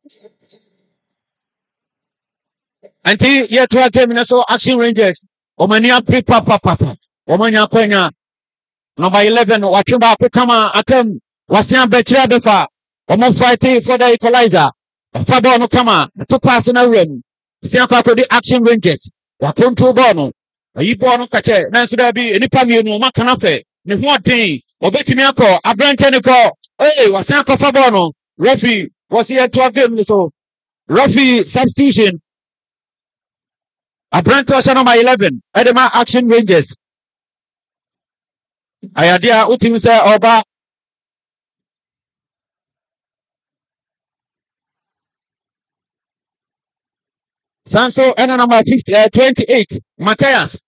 Anti yet to a game so Action Rangers. Omania pipa papa. Omania kwenya. Number 11 Wachumba Kama Akem Wasian Betria Befa. Omo fighting for the equalizer. Fabo no kama to pass in a rim. Sianka the Action Rangers. Wakonto bono. Ayi bono kache. Nanso da bi enipa mienu maka na fe. Ne ho den. Obetimi akọ abrante ne kọ. Hey, Wasianka fabo no. Referee was here to a game so. Referee substitution. Abrante number 11. Edema Action Rangers. Ayadia utim se oba Sanso and number 28 Matthias